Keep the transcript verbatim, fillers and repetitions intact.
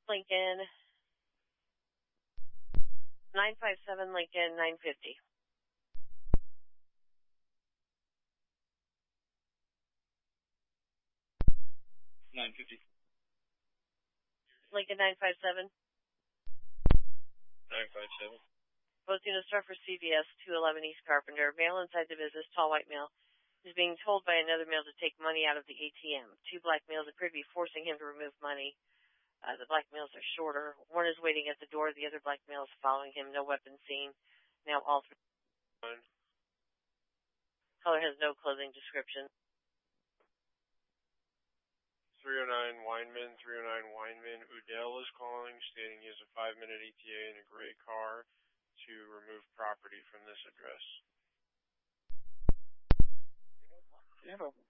Lincoln. nine five seven Lincoln, nine fifty. nine fifty. Lincoln nine five seven. nine five seven. Both units are for C V S, two eleven East Carpenter. Male inside the business, tall white male, is being told by another male to take money out of the A T M. Two black males appear to be forcing him to remove money. Uh, the black males are shorter. One is waiting at the door. The other black male is following him. No weapon seen. Now all three. One. Color has no clothing description. three oh nine Weinman, three oh nine Weinman. Udell is calling, stating he has a five-minute E T A in a gray car to remove property from this address. Yeah,